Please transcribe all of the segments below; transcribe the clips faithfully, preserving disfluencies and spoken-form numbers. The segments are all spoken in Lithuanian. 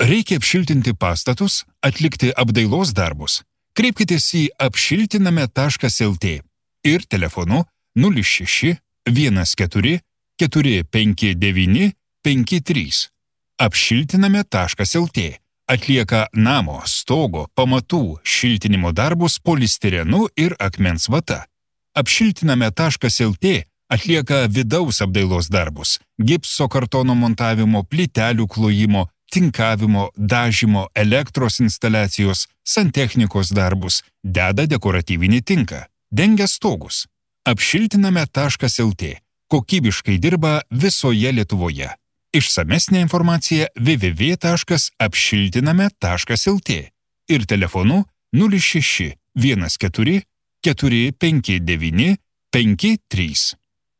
Reikia apšiltinti pastatus, atlikti apdailos darbus. Kreipkitės į apšiltiname taškas lt ir telefonu nulis šeši vienas keturi keturi penki devyni penki trys. Apšiltiname taškas lt atlieka namo, stogo, pamatų šiltinimo darbus polistirenu ir akmens vata. Apšiltiname taškas lt atlieka vidaus apdailos darbus, gipso kartono montavimo, plytelių klojimo, tinkavimo, dažymo, elektros instaliacijos, santechnikos darbus, deda dekoratyvinį tinką, dengia stogus. Apšiltiname taškas lt kokybiškai dirba visoje Lietuvoje. Išsamesnė informacija w w w taškas apšiltiname taškas lt ir telefonu nulis šeši vienas keturi keturi penki devyni penki trys.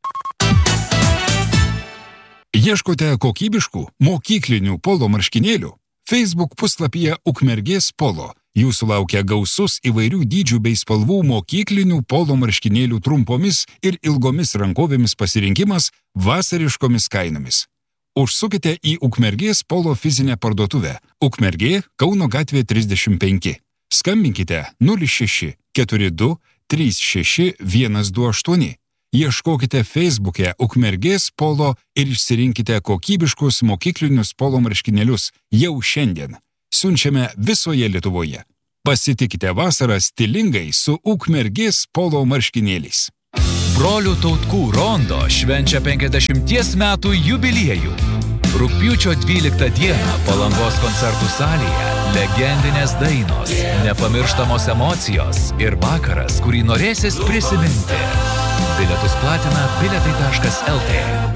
Ieškote kokybiškų mokyklinių polo marškinėlių? Facebook puslapyje Ukmergės polo jūsų laukia gausus įvairių dydžių bei spalvų mokyklinių polo marškinėlių trumpomis ir ilgomis rankovėmis pasirinkimas vasariškomis kainomis. Užsukite į Ukmergės polo fizinę parduotuvę. Ukmergė, Kauno gatvė trisdešimt penki. Skambinkite nulis šeši keturi du trys šeši vienas du aštuoni. Ieškokite Facebook'e Ukmergės polo ir išsirinkite kokybiškus mokyklinius polo marškinėlius jau šiandien. Siunčiame visoje Lietuvoje. Pasitikite vasarą stilingai su Ukmergės polo marškinėliais. Brolių Tautkų rondo švenčia penkiasdešimties metų jubiliejų. Rugpjūčio dvyliktą dieną Palangos koncertų salėje legendinės dainos, nepamirštamos emocijos ir vakaras, kurį norėsis prisiminti. Bilietus platina biletai taškas lt.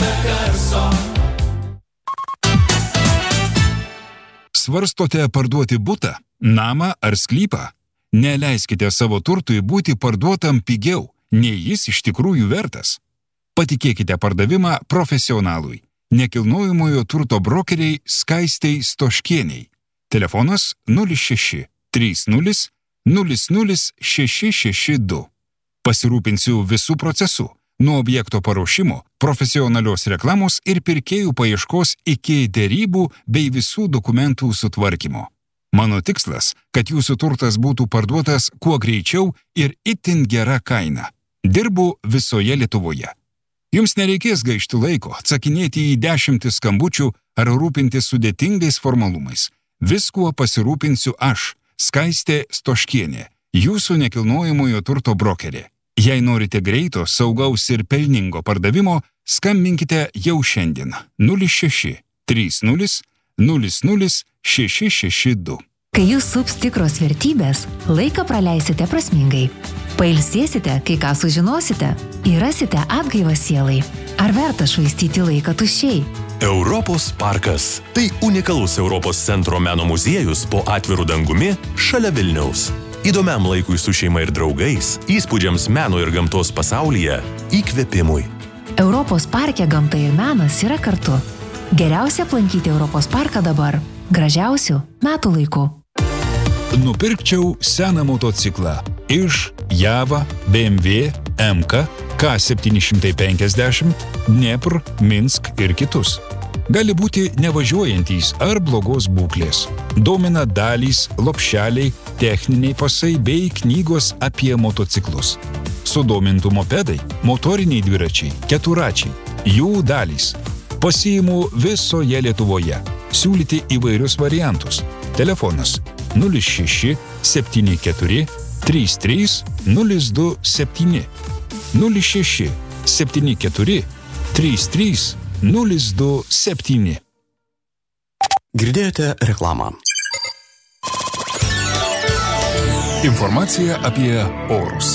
Svarstote parduoti butą, namą ar sklypą? Neleiskite savo turtui būti parduotam pigiau, nei jis iš tikrųjų vertas. Patikėkite pardavimą profesionalui, nekilnojamojo turto brokeriai Skaistei Stoškieniai. Telefonas nulis šeši trys nulis nulis nulis šeši šeši du. Pasirūpinsiu visų procesų, nuo objekto paruošimo, profesionalios reklamos ir pirkėjų paieškos iki derybų bei visų dokumentų sutvarkymo. Mano tikslas, kad jūsų turtas būtų parduotas kuo greičiau ir itin gera kaina. Dirbu visoje Lietuvoje. Jums nereikės gaišti laiko, atsakinėti į dešimtis skambučių ar rūpintis sudėtingais formalumais. Viskuo pasirūpinsiu aš, Skaistė Stoškienė, jūsų nekilnojamojo turto brokerė. Jei norite greito, saugaus ir pelningo pardavimo, skambinkite jau šiandien nulis šeši trys nulis nulis nulis šeši šeši du. Kai jūs sups tikros vertybės, laiką praleisite prasmingai. Pailsėsite, kai ką sužinosite, ir rasite atgaivą sielai. Ar verta švaistyti laiką tuščiai? Europos parkas. Tai unikalus Europos centro meno muziejus po atviru dangumi šalia Vilniaus. Įdomiam laikui su šeima ir draugais, įspūdžiams meno ir gamtos pasaulyje, įkvėpimui. Europos parke gamta ir menas yra kartu. Geriausia aplankyti Europos parką dabar, gražiausių metų laikų. Nupirkčiau seną motociklą iš Java, B M W, M K, K septyni šimtai penkiasdešimt, Dnepr, Minsk ir kitus. Gali būti nevažiuojantys ar blogos būklės. Domina dalys, lopšeliai, techniniai pasai bei knygos apie motociklus. Sudomintų mopedai, motoriniai dviračiai, keturačiai, jų dalys. Pasiimu visoje Lietuvoje. Siūlyti įvairius variantus. Telefonas nulis šeši septyni keturi trys trys nulis du septyni nulis šeši septyni keturi trys trys nulis du septyni. Girdėjote reklamą. Informacija apie orus.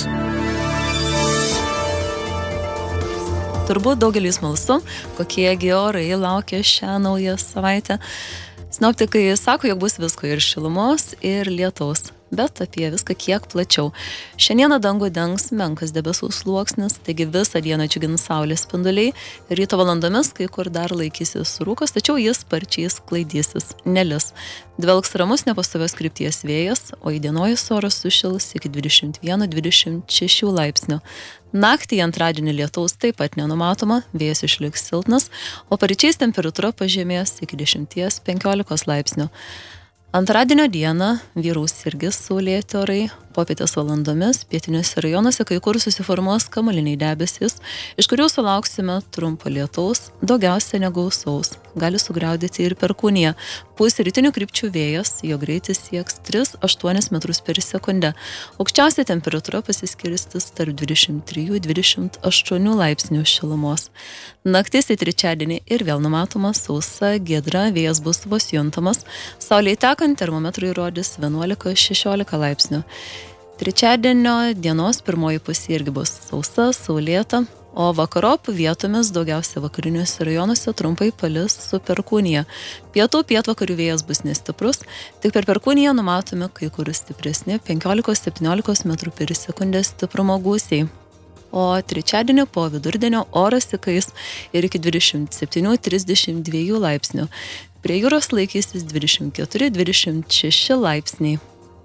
Turbūt daugelį smalsu, kokiegi orai laukia šią naują savaitę. Sinoptikai sako, jog bus visko ir šilumos, ir lietaus. bet apie viską kiek plačiau. Šiandieną dangų dengs menkas debesų sluoksnis, taigi visą dieną džiugins saulės spinduliai. Ryto valandomis kai kur dar laikysis rūkas, tačiau jis sparčiai sklaidysis, nelis. Dvelks ramus nepastovios krypties vėjas, o įdienojus oras sušils iki dvidešimt vienas dvidešimt šeši laipsnių. Naktį antradienį lietaus taip pat nenumatoma, vėjas išliks silpnas, o paryčiais temperatūra pažemės iki dešimt penkiolika laipsnių. Antradienio dieną vyraus irgi saulėti orai, popietės valandomis pietiniuose rajonuose kai kur susiformuos kamuoliniai debesys, iš kurių sulauksime trumpo lietaus, daugiausia negausaus, gali sugriaudyti ir perkūniją. Pūs rytinių krypčių vėjas, jo greitis sieks tris aštuonis metrus per sekundę. Aukščiausia temperatūra pasiskirstis tarp dvidešimt trijų dvidešimt aštuonių laipsnių šilumos. Naktis į trečiadienį ir vėl numatoma sausa, giedra, vėjas bus vos juntamas, saulei tekant termometrai rodys vienuolika šešiolika laipsnių. Trečiadienio dienos pirmoji pusė irgi bus sausa, saulėta, o vakarop vietomis daugiausia vakariniuose rajonuose trumpai palis su perkūnija. Pietų pietvakarių vėjas bus nestiprus, tik per perkūniją numatomi kai kur stipresni penkiolika septyniolika metrų per sekundę stiprumo gūsiai. O trečiadienį po vidurdienio oras įkais ir iki dvidešimt septyni trisdešimt dva laipsnių. Prie jūros laikysis dvidešimt keturi dvidešimt šeši laipsniai.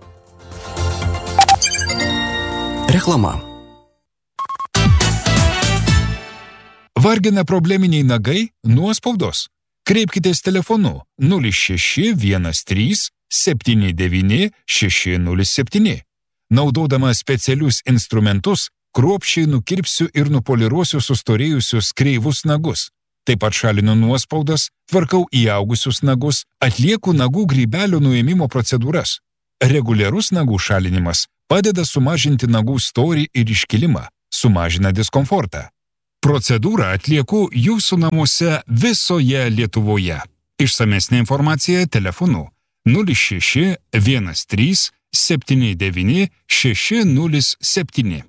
Reklama. Vargina probleminiai nagai, nuospaudos? Kreipkitės telefonu nulis šeši vienas trys septyni devyni šeši nulis septyni. Naudodama specialius instrumentus, kruopščiai nukirpsiu ir nupoliruosiu sustorėjusius kreivus nagus. Taip pat šalinu nuospaudas, tvarkau įaugusius nagus, atlieku nagų grybelio nuėmimo procedūras. Reguliarus nagų šalinimas padeda sumažinti nagų storį ir iškilimą, sumažina diskomfortą. Procedūrą atlieku jūsų namuose visoje Lietuvoje. Išsamesnė informacija telefonu nulis šeši vienas trys septyni devyni šeši nulis septyni.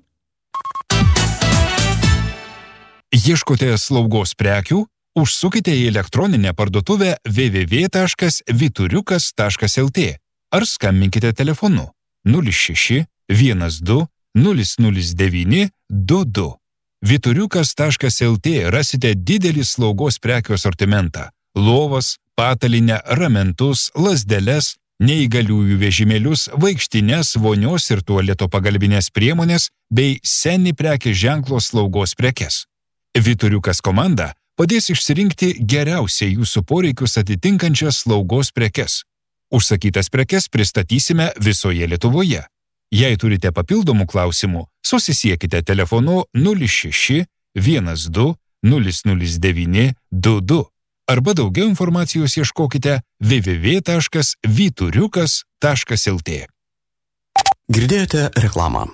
Ieškote slaugos prekių? Užsukite į elektroninę parduotuvę w w w taškas vituriukas taškas l t ar skambinkite telefonu nulis šeši vienas du nulis nulis devyni du du. vituriukas taškas l t rasite didelį slaugos prekių asortimentą – lovas, patalinę, ramentus, lazdeles, neįgaliųjų vežimėlius, vaikštines, vonios ir tualeto pagalbinės priemonės bei seni prekės ženklo slaugos prekes. Vituriukas komanda padės išsirinkti geriausiai jūsų poreikius atitinkančias slaugos prekes. Užsakytas prekes pristatysime visoje Lietuvoje. Jei turite papildomų klausimų, susisiekite telefonu nulis šeši vienas du nulis nulis devyni du du arba daugiau informacijos ieškokite w w w taškas vituriukas taškas l t. Girdėjote reklamą.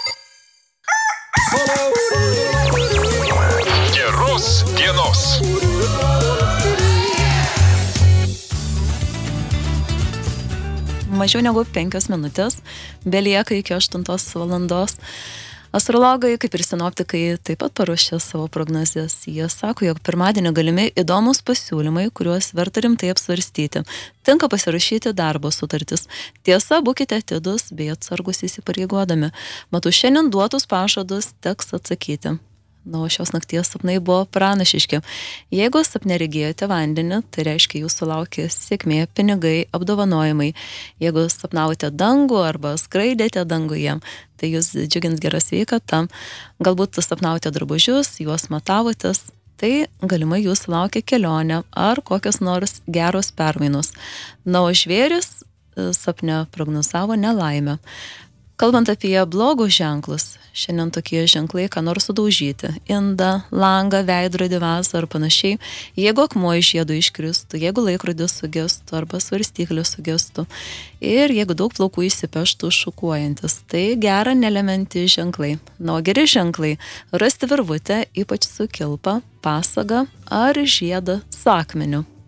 Geros dienos. Mažiau negu penkios minutės, belieka iki aštuntos valandos. Astrologai, kaip ir sinoptikai, taip pat paruošė savo prognozes. Jie sako, jog pirmadienį galimi įdomus pasiūlymai, kuriuos verta rimtai apsvarstyti. Tinka pasirašyti darbo sutartis. Tiesa, būkite atidus bei atsargus įsipareigodami. Matau, šiandien duotus pažadus teks atsakyti. Na, o šios nakties sapnai buvo pranašiški. Jeigu sapne regėjote vandenį, tai reiškia jūsų laukia sėkmė, pinigai, apdovanojimai. Jeigu sapnavote dangų arba skraidėte danguje, tai jūs džiugins gera sveikata. Galbūt sapnavote drabužius, juos matavotės, tai galimai jūsų laukia kelionė ar kokios nors geros permainos. Na, o žvėris sapne prognozavo nelaimę. Kalbant apie blogus ženklus, šiandien tokie ženklai, ką nors sudaužyti, indą, langą, veidrodį, vasą ar panašiai, jeigu akmuo iš žiedo iškristų, jeigu laikrodis sugestų arba svarstyklės sugestų ir jeigu daug plaukų įsipeštų šukuojantis, tai gera nelementi ženklai. Na, o geri ženklai rasti virvutę, ypač su kilpa, pasaga ar žiedą su akmeniu.